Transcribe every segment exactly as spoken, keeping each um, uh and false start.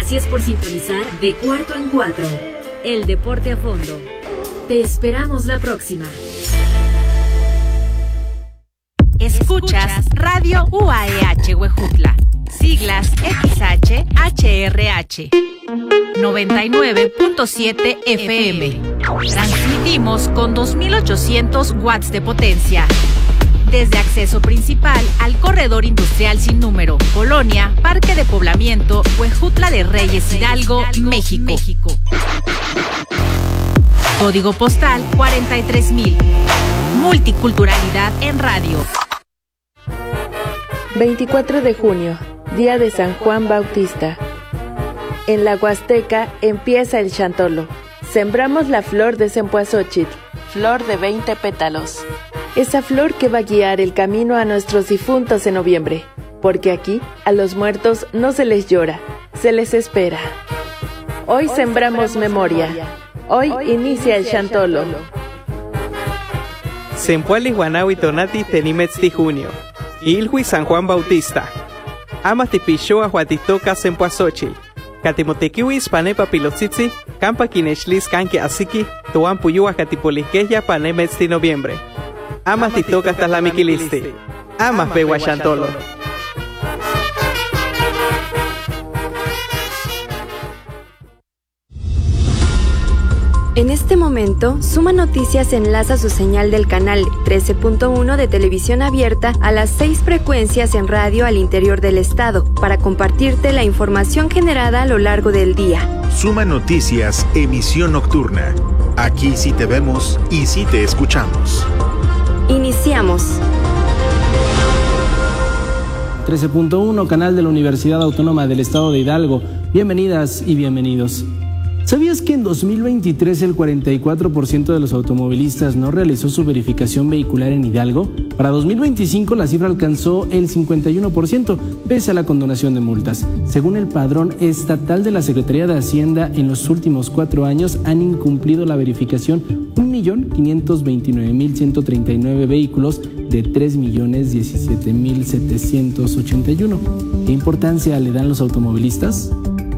Gracias por sintonizar De Cuarto en Cuatro, el deporte a fondo. Te esperamos la próxima. Escuchas Radio U A E H Huejutla, siglas X H H R H, noventa y nueve punto siete F M. Transmitimos con dos mil ochocientos watts de potencia. Desde acceso principal al corredor industrial sin número, Colonia, Parque de Poblamiento, Huejutla de Reyes, Hidalgo, México. Código postal cuarenta y tres mil. Multiculturalidad en radio. veinticuatro de junio, Día de San Juan Bautista. En la Huasteca empieza el chantolo. Sembramos la flor de Cempasúchil, flor de veinte pétalos. Esa flor que va a guiar el camino a nuestros difuntos en noviembre, porque aquí a los muertos no se les llora, se les espera. Hoy, Hoy sembramos, sembramos memoria. memoria. Hoy, Hoy inicia el chantolo. Sempuali Guanawi Tonati Tenimetzti Junio. Ilhui San Juan Bautista. Amati Pichoa Huatitoca Cempasúchil. Katimotekiwi Spanepa Pilotzitzi, Campa Kineshlis Kanki Asiki, Tuan Puyua Katipolisqueya Panemetzti Noviembre. Amas Titoca hasta la Miquilisti. Amas Bewa Chantolo. En este momento, Suma Noticias enlaza su señal del canal trece punto uno de televisión abierta a las seis frecuencias en radio al interior del estado para compartirte la información generada a lo largo del día. Suma Noticias, emisión nocturna. Aquí sí te vemos y sí te escuchamos. Iniciamos. trece punto uno, canal de la Universidad Autónoma del Estado de Hidalgo. Bienvenidas y bienvenidos. ¿Sabías que en dos mil veintitrés el cuarenta y cuatro por ciento de los automovilistas no realizó su verificación vehicular en Hidalgo? Para dos mil veinticinco la cifra alcanzó el cincuenta y uno por ciento, pese a la condonación de multas. Según el padrón estatal de la Secretaría de Hacienda, en los últimos cuatro años han incumplido la verificación un millón quinientos veintinueve mil ciento treinta y nueve vehículos de tres millones diecisiete mil setecientos ochenta y uno. ¿Qué importancia le dan los automovilistas?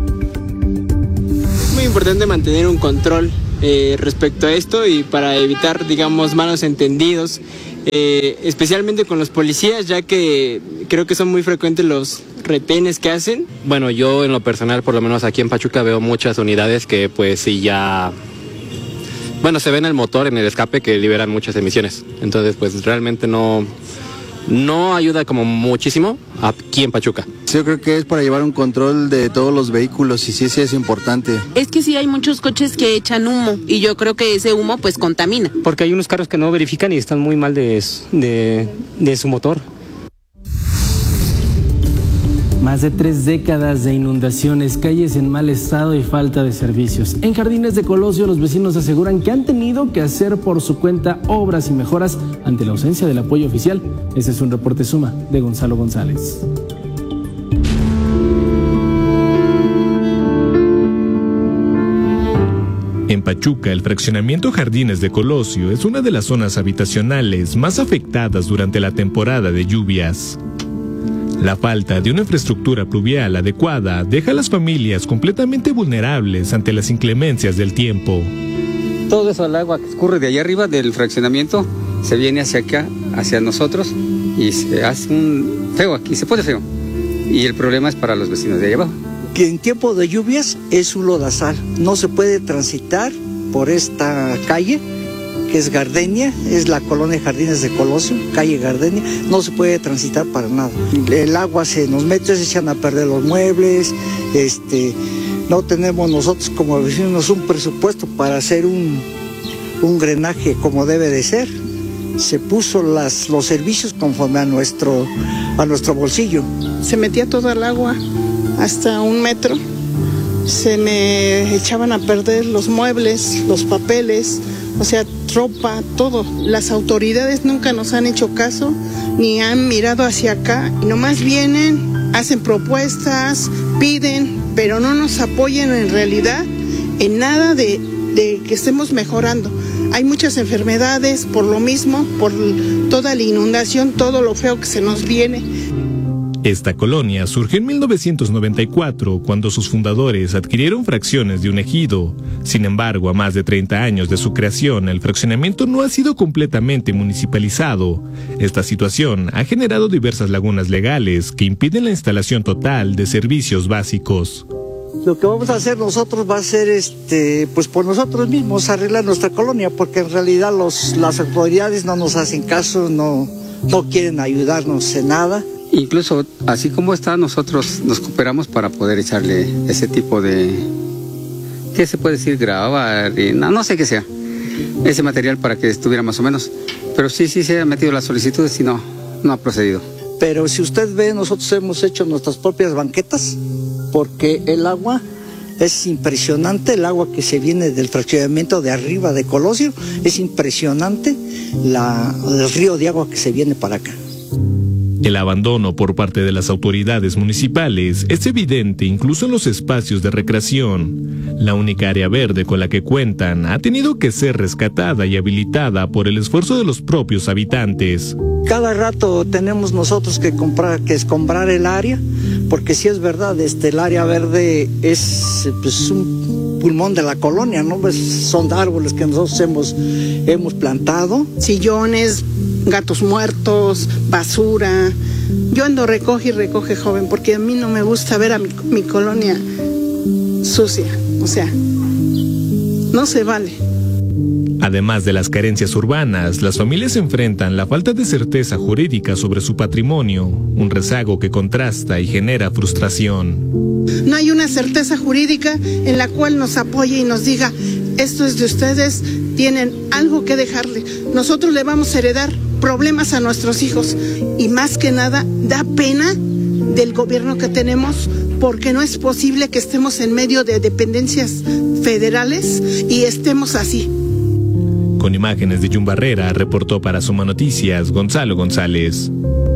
Muy importante mantener un control eh, respecto a esto y para evitar, digamos, malos entendidos, eh, especialmente con los policías, ya que creo que son muy frecuentes los retenes que hacen. Bueno, yo en lo personal, por lo menos aquí en Pachuca, veo muchas unidades que pues sí ya... Bueno, se ve en el motor, en el escape, que liberan muchas emisiones. Entonces, pues realmente no... No ayuda como muchísimo aquí en Pachuca. Yo creo que es para llevar un control de todos los vehículos y sí, sí es importante. Es que sí hay muchos coches que echan humo y yo creo que ese humo pues contamina. Porque hay unos carros que no verifican y están muy mal de, de, de su motor. Más de tres décadas de inundaciones, calles en mal estado y falta de servicios. En Jardines de Colosio, los vecinos aseguran que han tenido que hacer por su cuenta obras y mejoras ante la ausencia del apoyo oficial. Este es un reporte Suma de Gonzalo González. En Pachuca, el fraccionamiento Jardines de Colosio es una de las zonas habitacionales más afectadas durante la temporada de lluvias. La falta de una infraestructura pluvial adecuada deja a las familias completamente vulnerables ante las inclemencias del tiempo. Todo eso, el agua que escurre de allá arriba del fraccionamiento, se viene hacia acá, hacia nosotros, y se hace un feo aquí, se pone feo. Y el problema es para los vecinos de allá abajo. Que en tiempo de lluvias es un lodazal, no se puede transitar por esta calle, que es Gardenia, es la colonia Jardines de Colosio, calle Gardenia, no se puede transitar para nada. El agua se nos mete, se echan a perder los muebles, este, no tenemos nosotros como vecinos un presupuesto para hacer un, un drenaje como debe de ser. Se puso las, los servicios conforme a nuestro, a nuestro bolsillo. Se metía todo el agua hasta un metro, se me echaban a perder los muebles, los papeles, o sea, ropa, todo. Las autoridades nunca nos han hecho caso, ni han mirado hacia acá, y nomás vienen, hacen propuestas, piden, pero no nos apoyan en realidad en nada de, de que estemos mejorando. Hay muchas enfermedades por lo mismo, por toda la inundación, todo lo feo que se nos viene. Esta colonia surgió en mil novecientos noventa y cuatro, cuando sus fundadores adquirieron fracciones de un ejido. Sin embargo, a más de treinta años de su creación, el fraccionamiento no ha sido completamente municipalizado. Esta situación ha generado diversas lagunas legales que impiden la instalación total de servicios básicos. Lo que vamos a hacer nosotros va a ser, este, pues por nosotros mismos, arreglar nuestra colonia, porque en realidad los, las autoridades no nos hacen caso, no, no quieren ayudarnos en nada. Incluso, así como está, nosotros nos cooperamos para poder echarle ese tipo de, ¿qué se puede decir? Grabar, no, no sé qué sea, ese material para que estuviera más o menos. Pero sí, sí se han metido las solicitudes y no, no ha procedido. Pero si usted ve, nosotros hemos hecho nuestras propias banquetas, porque el agua es impresionante, el agua que se viene del fraccionamiento de arriba de Colosio, es impresionante la, el río de agua que se viene para acá. El abandono por parte de las autoridades municipales es evidente incluso en los espacios de recreación. La única área verde con la que cuentan ha tenido que ser rescatada y habilitada por el esfuerzo de los propios habitantes. Cada rato tenemos nosotros que comprar, que escombrar el área, porque sí es verdad, este, el área verde es pues, un pulmón de la colonia, ¿no? Pues son árboles que nosotros hemos, hemos plantado. Sillones, gatos muertos, basura. Yo ando recoge y recoge, joven, porque a mí no me gusta ver a mi, mi colonia sucia. O sea, no se vale. Además de las carencias urbanas, las familias enfrentan la falta de certeza jurídica sobre su patrimonio, un rezago que contrasta y genera frustración. No hay una certeza jurídica en la cual nos apoye y nos diga, esto es de ustedes, tienen algo que dejarle. Nosotros le vamos a heredar problemas a nuestros hijos y más que nada da pena del gobierno que tenemos, porque no es posible que estemos en medio de dependencias federales y estemos así. Con imágenes de Jun Barrera, reportó para Suma Noticias Gonzalo González.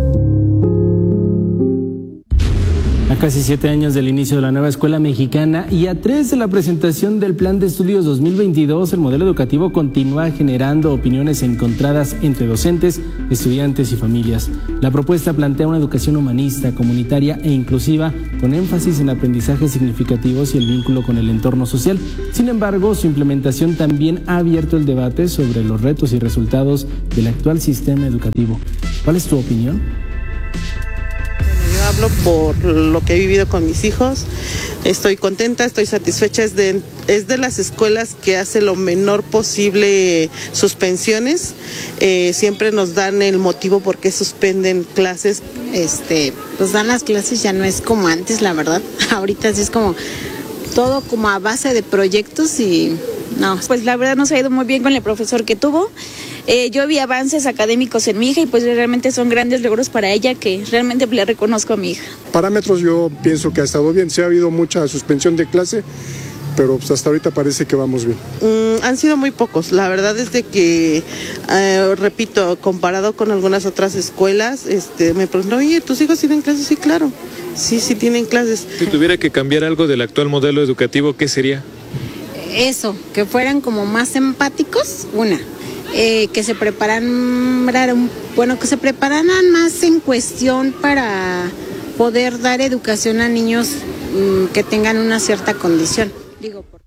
A casi siete años del inicio de la nueva escuela mexicana y a tres de la presentación del Plan de Estudios dos mil veintidós, el modelo educativo continúa generando opiniones encontradas entre docentes, estudiantes y familias. La propuesta plantea una educación humanista, comunitaria e inclusiva, con énfasis en aprendizajes significativos y el vínculo con el entorno social. Sin embargo, su implementación también ha abierto el debate sobre los retos y resultados del actual sistema educativo. ¿Cuál es tu opinión? Hablo por lo que he vivido con mis hijos, estoy contenta, estoy satisfecha, es de, es de las escuelas que hace lo menor posible suspensiones, eh, siempre nos dan el motivo por qué suspenden clases. Este, pues dan las clases, ya no es como antes, la verdad, ahorita sí es como todo como a base de proyectos y no. Pues la verdad nos ha ido muy bien con el profesor que tuvo. Eh, yo vi avances académicos en mi hija y pues realmente son grandes logros para ella que realmente le reconozco a mi hija. Parámetros yo pienso que ha estado bien, sí ha habido mucha suspensión de clase, pero pues hasta ahorita parece que vamos bien. Mm, han sido muy pocos, la verdad es de que, eh, repito, comparado con algunas otras escuelas, este, me preguntan, oye, ¿tus hijos tienen clases? Sí, claro, sí, sí tienen clases. Si tuviera que cambiar algo del actual modelo educativo, ¿qué sería? Eso, que fueran como más empáticos, una. Eh, que se prepararan, bueno, que se prepararan más en cuestión para poder dar educación a niños mmm, que tengan una cierta condición. Digo, por...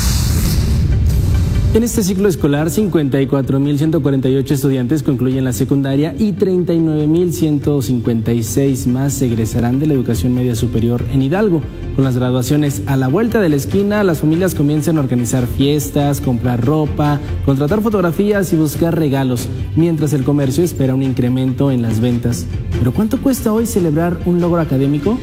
En este ciclo escolar, cincuenta y cuatro mil ciento cuarenta y ocho estudiantes concluyen la secundaria y treinta y nueve mil ciento cincuenta y seis más egresarán de la educación media superior en Hidalgo. Con las graduaciones a la vuelta de la esquina, las familias comienzan a organizar fiestas, comprar ropa, contratar fotografías y buscar regalos, mientras el comercio espera un incremento en las ventas. ¿Pero cuánto cuesta hoy celebrar un logro académico?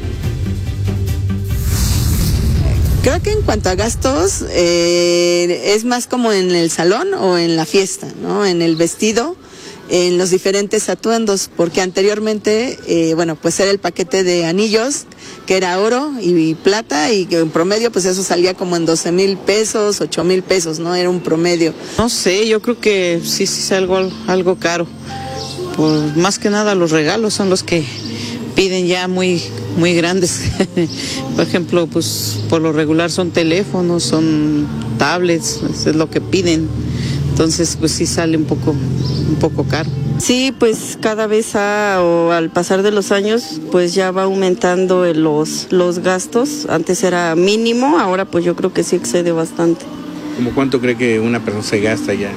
Creo que en cuanto a gastos, eh, es más como en el salón o en la fiesta, ¿no? En el vestido, en los diferentes atuendos, porque anteriormente, eh, bueno, pues era el paquete de anillos, que era oro y plata, y que en promedio, pues eso salía como en doce mil pesos, ocho mil pesos, ¿no? Era un promedio. No sé, yo creo que sí, sí es algo, algo caro. Pues más que nada los regalos son los que piden ya muy, muy grandes. Por ejemplo, pues por lo regular son teléfonos, son tablets, eso es lo que piden. Entonces, pues sí sale un poco, un poco caro. Sí, pues cada vez a, o al pasar de los años, pues ya va aumentando los, los gastos. Antes era mínimo, ahora pues yo creo que sí excede bastante. ¿Cómo cuánto cree que una persona se gasta ya?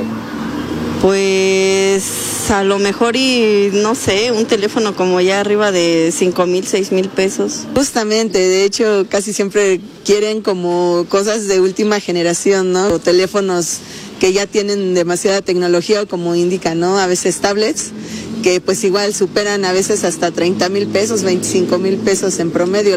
Pues a lo mejor y no sé, un teléfono como ya arriba de cinco mil, seis mil pesos. Justamente, de hecho casi siempre quieren como cosas de última generación, ¿no? O teléfonos que ya tienen demasiada tecnología, como indica, ¿no? A veces tablets, que pues igual superan a veces hasta treinta mil pesos, veinticinco mil pesos en promedio.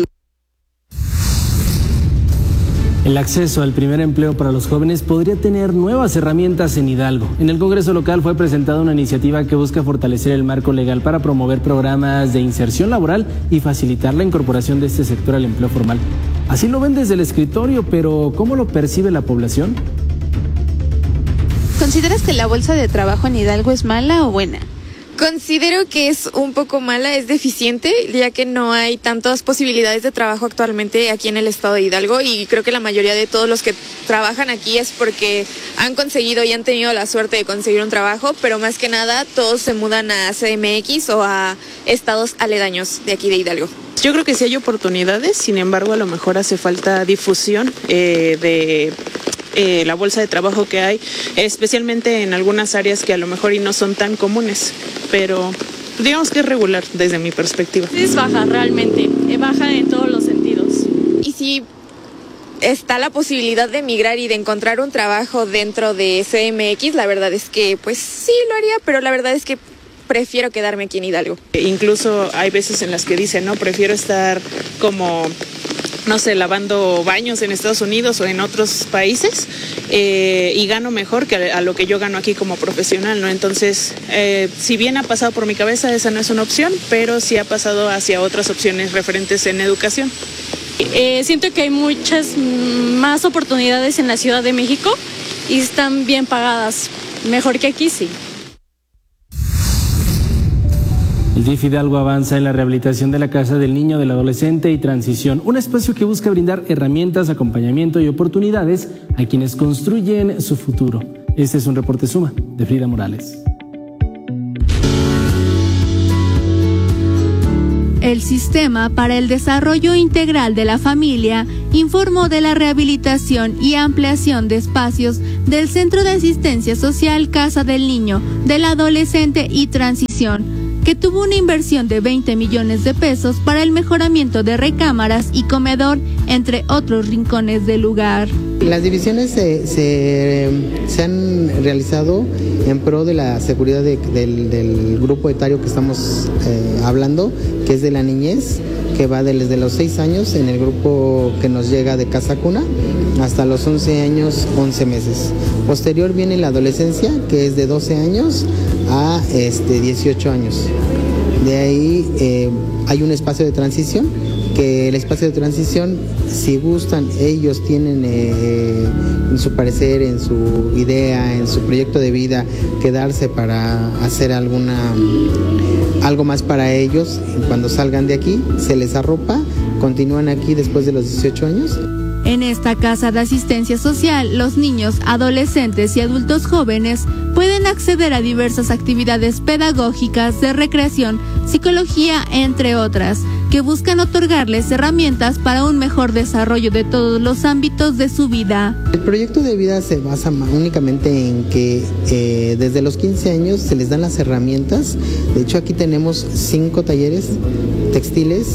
El acceso al primer empleo para los jóvenes podría tener nuevas herramientas en Hidalgo. En el Congreso local fue presentada una iniciativa que busca fortalecer el marco legal para promover programas de inserción laboral y facilitar la incorporación de este sector al empleo formal. Así lo ven desde el escritorio, pero ¿cómo lo percibe la población? ¿Consideras que la bolsa de trabajo en Hidalgo es mala o buena? Considero que es un poco mala, es deficiente, ya que no hay tantas posibilidades de trabajo actualmente aquí en el estado de Hidalgo, y creo que la mayoría de todos los que trabajan aquí es porque han conseguido y han tenido la suerte de conseguir un trabajo, pero más que nada todos se mudan a C M X o a estados aledaños de aquí de Hidalgo. Yo creo que sí hay oportunidades, sin embargo a lo mejor hace falta difusión eh, de... Eh, la bolsa de trabajo que hay, especialmente en algunas áreas que a lo mejor y no son tan comunes, pero digamos que es regular desde mi perspectiva. Es baja realmente, es baja en todos los sentidos. Y si está la posibilidad de emigrar y de encontrar un trabajo dentro de C M X, la verdad es que pues sí lo haría, pero la verdad es que prefiero quedarme aquí en Hidalgo. Incluso hay veces en las que dicen, no, prefiero estar como... no sé, lavando baños en Estados Unidos o en otros países eh, y gano mejor que a lo que yo gano aquí como profesional, ¿no? Entonces, eh, si bien ha pasado por mi cabeza, esa no es una opción, pero sí ha pasado hacia otras opciones referentes en educación. Eh, siento que hay muchas más oportunidades en la Ciudad de México y están bien pagadas, mejor que aquí, sí. El D I F Hidalgo avanza en la rehabilitación de la Casa del Niño, del Adolescente y Transición, un espacio que busca brindar herramientas, acompañamiento y oportunidades a quienes construyen su futuro. Este es un reporte Suma de Frida Morales. El Sistema para el Desarrollo Integral de la Familia informó de la rehabilitación y ampliación de espacios del Centro de Asistencia Social Casa del Niño, del Adolescente y Transición, que tuvo una inversión de veinte millones de pesos para el mejoramiento de recámaras y comedor, entre otros rincones del lugar. Las divisiones se, se, se han realizado en pro de la seguridad de, del, del grupo etario que estamos eh, hablando, que es de la niñez, que va desde los seis años en el grupo que nos llega de casa cuna hasta los once años, once meses. Posterior viene la adolescencia, que es de doce años a este, dieciocho años. De ahí eh, hay un espacio de transición, que el espacio de transición, si gustan, ellos tienen eh, en su parecer, en su idea, en su proyecto de vida, quedarse para hacer alguna algo más para ellos. Cuando salgan de aquí, se les arropa, continúan aquí después de los dieciocho años. En esta casa de asistencia social, los niños, adolescentes y adultos jóvenes pueden acceder a diversas actividades pedagógicas, de recreación, psicología, entre otras, que buscan otorgarles herramientas para un mejor desarrollo de todos los ámbitos de su vida. El proyecto de vida se basa únicamente en que eh, desde los quince años se les dan las herramientas. De hecho, aquí tenemos cinco talleres textiles,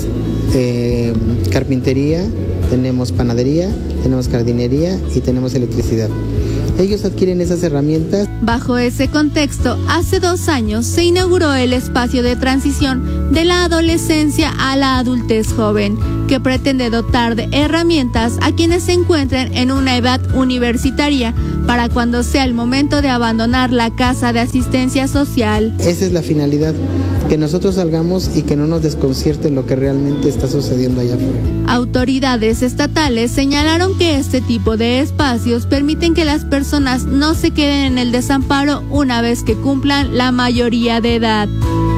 eh, carpintería, tenemos panadería, tenemos jardinería y tenemos electricidad. Ellos adquieren esas herramientas. Bajo ese contexto, hace dos años se inauguró el espacio de transición de la adolescencia a la adultez joven, que pretende dotar de herramientas a quienes se encuentren en una edad universitaria para cuando sea el momento de abandonar la casa de asistencia social. Esa es la finalidad, que nosotros salgamos y que no nos desconcierte lo que realmente está sucediendo allá afuera. Autoridades estatales señalaron que este tipo de espacios permiten que las personas no se queden en el desamparo una vez que cumplan la mayoría de edad.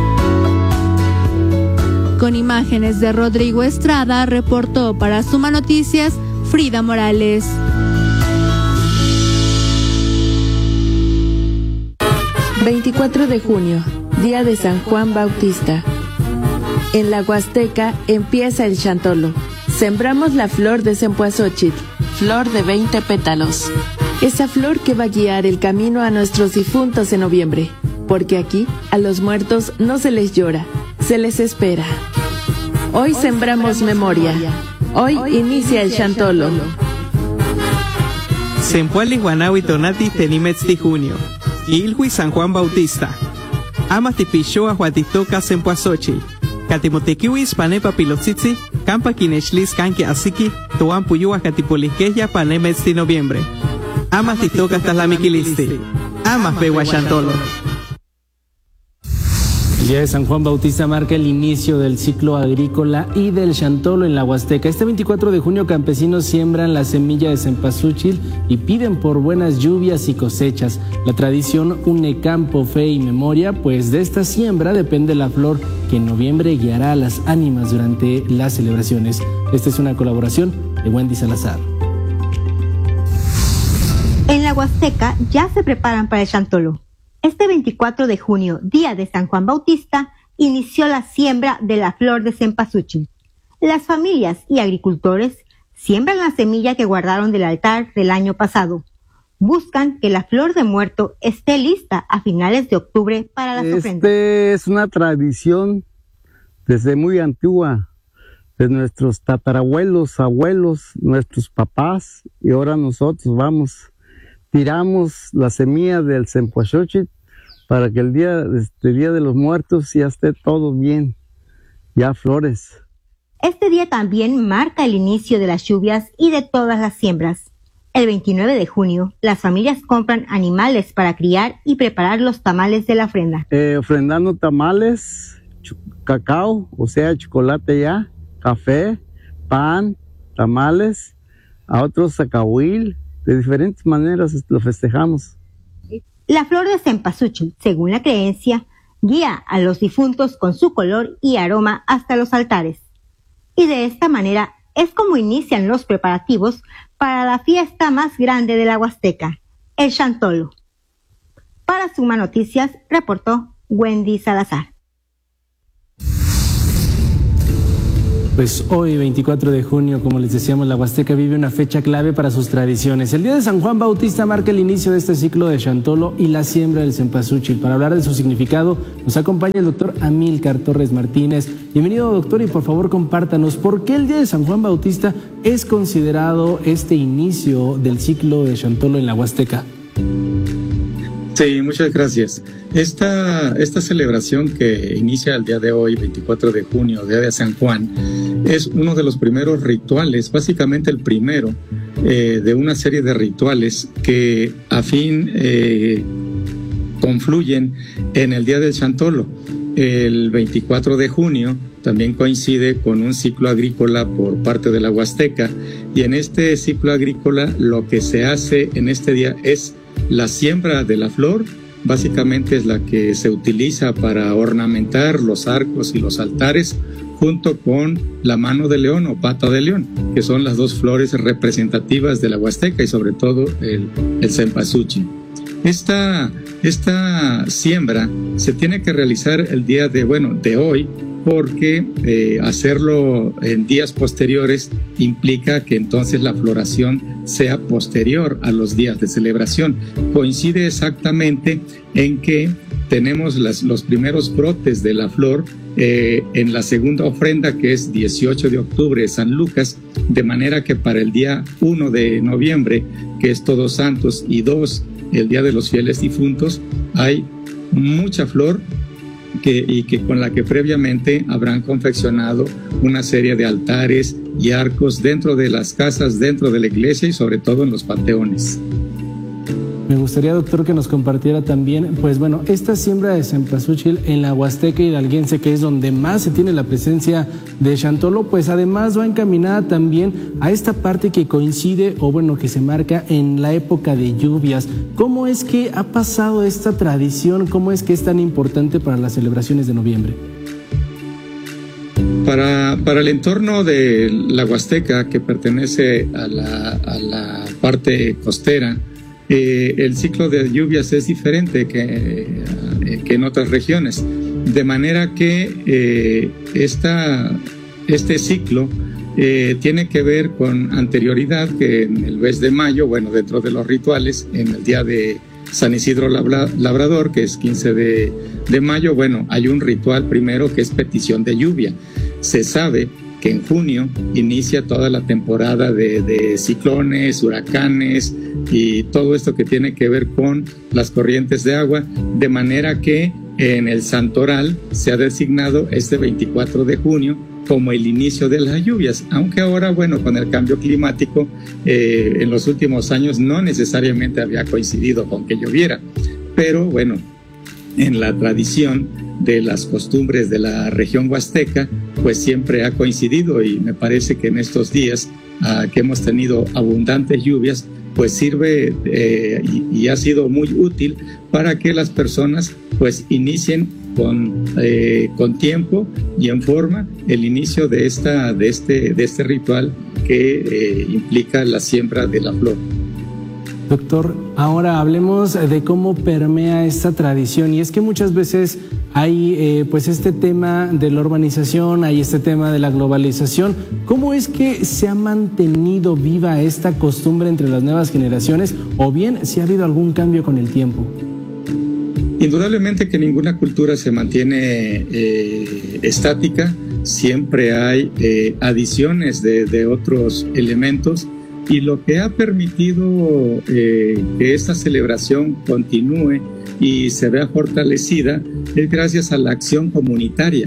Con imágenes de Rodrigo Estrada, reportó para Suma Noticias, Frida veinticuatro de junio, día de San Juan Bautista. En la Huasteca empieza el Chantolo. Sembramos la flor de Cempasúchil, flor de veinte pétalos. Esa flor que va a guiar el camino a nuestros difuntos en noviembre, porque aquí a los muertos no se les llora, se les espera. Hoy, Hoy sembramos, sembramos memoria. memoria. Hoy, Hoy inicia el Chantolo. Sempuali Guanawi Tonati Tenimetzti Junio. Ilhui San Juan Bautista. Amas tipichoa Huatitoca Cempasúchil. Katimotekiwis panepa pilotzitzi, campa kinechlis kanki asiki, toan puyua katipolisqueya panemetzti noviembre. Amas titoca hasta la miquilisti. Amas pewa Chantolo. El día de San Juan Bautista marca el inicio del ciclo agrícola y del Chantolo en la Huasteca. Este veinticuatro de junio campesinos siembran la semilla de Cempasúchil y piden por buenas lluvias y cosechas. La tradición une campo, fe y memoria, pues de esta siembra depende la flor que en noviembre guiará a las ánimas durante las celebraciones. Esta es una colaboración de Wendy Salazar. En la Huasteca ya se preparan para el Chantolo. Este veinticuatro de junio, día de San Juan Bautista, inició la siembra de la flor de Cempasúchil. Las familias y agricultores siembran la semilla que guardaron del altar del año pasado. Buscan que la flor de muerto esté lista a finales de octubre para las ofrendas. Este es una tradición desde muy antigua, de nuestros tatarabuelos, abuelos, nuestros papás, y ahora nosotros vamos. Tiramos la semilla del Cempasúchil para que el día, este día de los muertos ya esté todo bien, ya flores. Este día también marca el inicio de las lluvias y de todas las siembras. El veintinueve de junio, las familias compran animales para criar y preparar los tamales de la ofrenda. Eh, ofrendando tamales, cacao, o sea, chocolate ya, café, pan, tamales, a otros zacahuil. De diferentes maneras lo festejamos. La flor de Cempasúchil, según la creencia, guía a los difuntos con su color y aroma hasta los altares. Y de esta manera es como inician los preparativos para la fiesta más grande de la Huasteca, el Chantolo. Para Suma Noticias, reportó Wendy Salazar. Pues hoy, veinticuatro de junio, como les decíamos, la Huasteca vive una fecha clave para sus tradiciones. El día de San Juan Bautista marca el inicio de este ciclo de Chantolo y la siembra del Cempasúchil. Para hablar de su significado, nos acompaña el doctor Amílcar Torres Martínez. Bienvenido, doctor, y por favor compártanos por qué el día de San Juan Bautista es considerado este inicio del ciclo de Chantolo en la Huasteca. Sí, muchas gracias. Esta, esta celebración que inicia el día de hoy, veinticuatro de junio, Día de San Juan, es uno de los primeros rituales, básicamente el primero eh, de una serie de rituales que a fin eh, confluyen en el Día del Chantolo. El veinticuatro de junio también coincide con un ciclo agrícola por parte de la Huasteca, y en este ciclo agrícola lo que se hace en este día es la siembra de la flor. Básicamente es la que se utiliza para ornamentar los arcos y los altares, junto con la mano de león o pata de león, que son las dos flores representativas de la Huasteca y sobre todo el, el Cempasúchil. Esta, esta siembra se tiene que realizar el día de, bueno, de hoy, porque eh, hacerlo en días posteriores implica que entonces la floración sea posterior a los días de celebración. Coincide exactamente en que tenemos las, los primeros brotes de la flor eh, en la segunda ofrenda, que es dieciocho de octubre, San Lucas, de manera que para el día uno de noviembre, que es Todos Santos, y dos, el Día de los Fieles Difuntos, hay mucha flor que, y que con la que previamente habrán confeccionado una serie de altares y arcos dentro de las casas, dentro de la iglesia y sobre todo en los panteones. Me gustaría, doctor, que nos compartiera también, pues bueno, esta siembra de Cempasúchil en la Huasteca hidalguense, que es donde más se tiene la presencia de Chantolo, pues además va encaminada también a esta parte que coincide, o bueno, que se marca en la época de lluvias. ¿Cómo es que ha pasado esta tradición? ¿Cómo es que es tan importante para las celebraciones de noviembre? Para, para el entorno de la Huasteca, que pertenece a la, a la parte costera, eh, el ciclo de lluvias es diferente que, eh, que en otras regiones, de manera que eh, esta, este ciclo eh, tiene que ver con anterioridad, que en el mes de mayo, bueno, dentro de los rituales, en el día de San Isidro Labrador, que es quince de, de mayo, bueno, hay un ritual primero que es petición de lluvia. Se sabe que en junio inicia toda la temporada de, de ciclones, huracanes y todo esto que tiene que ver con las corrientes de agua, de manera que en el santoral se ha designado este veinticuatro de junio como el inicio de las lluvias, aunque ahora, bueno, con el cambio climático, eh, en los últimos años no necesariamente había coincidido con que lloviera, pero bueno, en la tradición de las costumbres de la región huasteca, pues siempre ha coincidido, y me parece que en estos días uh, que hemos tenido abundantes lluvias, pues sirve eh, y, y ha sido muy útil para que las personas pues inicien con, eh, con tiempo y en forma el inicio de, esta, de, este, de este ritual que eh, implica la siembra de la flor. Doctor, ahora hablemos de cómo permea esta tradición, y es que muchas veces hay eh, pues este tema de la urbanización, hay este tema de la globalización. ¿Cómo es que se ha mantenido viva esta costumbre entre las nuevas generaciones, o bien si ha habido algún cambio con el tiempo? Indudablemente que ninguna cultura se mantiene eh, estática, siempre hay eh, adiciones de, de otros elementos, y lo que ha permitido eh, que esta celebración continúe y se vea fortalecida es gracias a la acción comunitaria.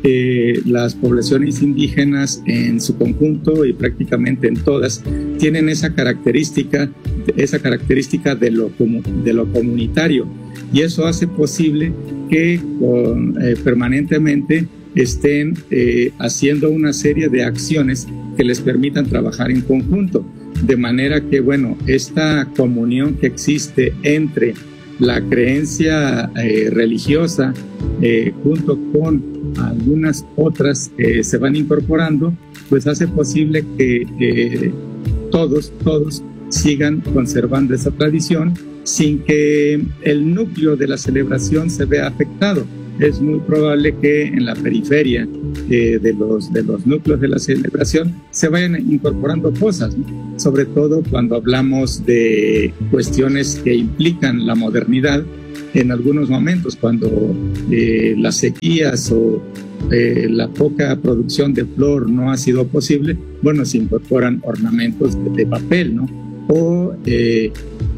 Eh, las poblaciones indígenas en su conjunto y prácticamente en todas tienen esa característica, esa característica de lo, de lo comunitario, y eso hace posible que con, eh, permanentemente estén eh, haciendo una serie de acciones que les permitan trabajar en conjunto, de manera que, bueno, esta comunión que existe entre la creencia eh, religiosa eh, junto con algunas otras que se van incorporando, pues hace posible que eh, todos, todos sigan conservando esa tradición sin que el núcleo de la celebración se vea afectado. Es muy probable que en la periferia eh, de, los, de los núcleos de la celebración se vayan incorporando cosas, ¿no? Sobre todo cuando hablamos de cuestiones que implican la modernidad. En algunos momentos, cuando eh, las sequías o eh, la poca producción de flor no ha sido posible, bueno, se incorporan ornamentos de, de papel, ¿no? O eh,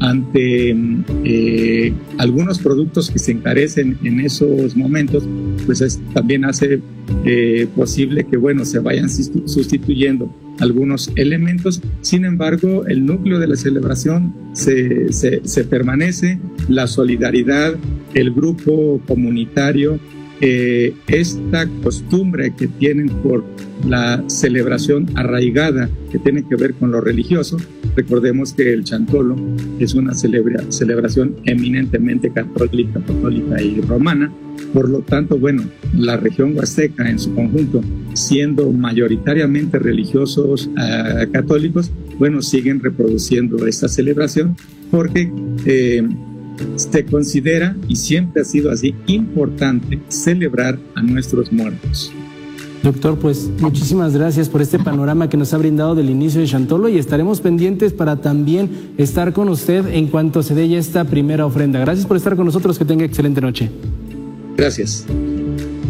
ante eh, algunos productos que se encarecen en esos momentos, pues es, también hace eh, posible que, bueno, se vayan sustituyendo algunos elementos. Sin embargo, el núcleo de la celebración se, se, se permanece, la solidaridad, el grupo comunitario, eh, esta costumbre que tienen por la celebración arraigada que tiene que ver con lo religioso. Recordemos que el chantolo es una celebra, celebración eminentemente católica, católica y romana. Por lo tanto, bueno, la región huasteca en su conjunto, siendo mayoritariamente religiosos uh, católicos, bueno, siguen reproduciendo esta celebración porque eh, se considera, y siempre ha sido así, importante celebrar a nuestros muertos. Doctor, pues muchísimas gracias por este panorama que nos ha brindado del inicio de Chantolo, y estaremos pendientes para también estar con usted en cuanto se dé ya esta primera ofrenda. Gracias por estar con nosotros, que tenga excelente noche. Gracias.